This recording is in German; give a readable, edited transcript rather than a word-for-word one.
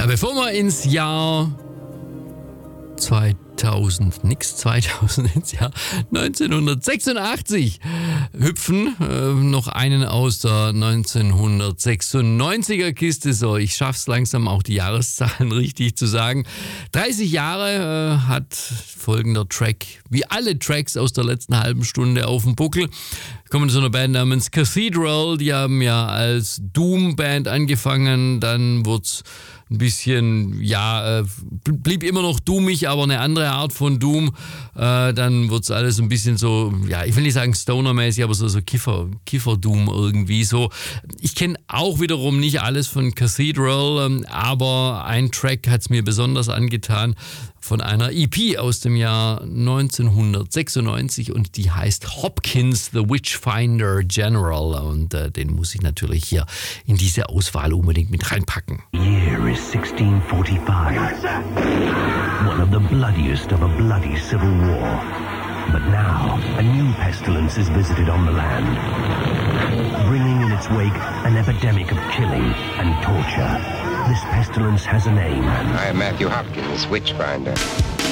bevor wir ins Jahr 2000 ins Jahr 1986 hüpfen. Noch einen aus der 1996er Kiste. So, ich schaff's langsam auch die Jahreszahlen richtig zu sagen. 30 Jahre hat folgender Track, wie alle Tracks aus der letzten halben Stunde auf dem Buckel. Kommen zu einer Band namens Cathedral. Die haben ja als Doom-Band angefangen, dann wurd's ein bisschen, blieb immer noch doomig, aber eine andere Art von Doom. Dann wird's alles ein bisschen so, ich will nicht sagen Stoner-mäßig, aber so Kiffer-Doom irgendwie so. Ich kenne auch wiederum nicht alles von Cathedral, aber ein Track hat's mir besonders angetan von einer EP aus dem Jahr 1996 und die heißt Hopkins the Witchfinder General und den muss ich natürlich hier in diese Auswahl unbedingt mit reinpacken. Year is 1645, one of the bloodiest of a bloody civil war. But now, a new pestilence is visited on the land, bringing in its wake an epidemic of killing and torture. This pestilence has a name. I am Matthew Hopkins, Witchfinder.